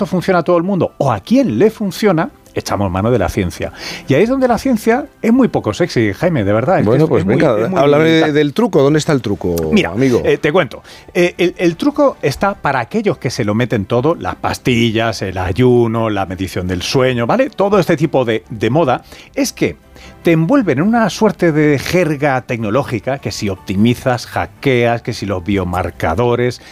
esto funciona a todo el mundo o a quién le funciona, echamos mano de la ciencia. Y ahí es donde la ciencia es muy poco sexy, Jaime, de verdad. Bueno, pues venga, háblame del truco. ¿Dónde está el truco, mira, amigo? Te cuento. El truco está para aquellos que se lo meten todo, las pastillas, el ayuno, la medición del sueño, ¿vale? Todo este tipo de moda, es que te envuelven en una suerte de jerga tecnológica, que si optimizas, hackeas, que si los biomarcadores,